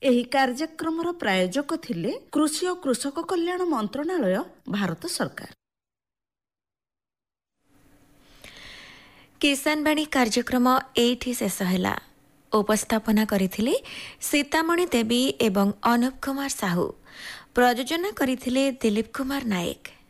ଏହି କାର୍ଯ୍ୟକ୍ରମର ପ୍ରାୟୋଜକ ଥିଲେ କୃଷି ଓ କୃଷକ କଲ୍ୟାଣ ମନ୍ତ୍ରଣାଳୟ, ଭାରତ ସରକାର। କିଷାନ ବାଣୀ କାର୍ଯ୍ୟକ୍ରମ ଏଇଠି ଶେଷ ହେଲା। ଉପସ୍ଥାପନା କରିଥିଲେ ସୀତାମଣି ଦେବୀ ଏବଂ ଅନୁପ କୁମାର ସାହୁ। ପ୍ରଯୋଜନା କରିଥିଲେ ଦିଲ୍ଲୀପ କୁମାର ନାୟକ।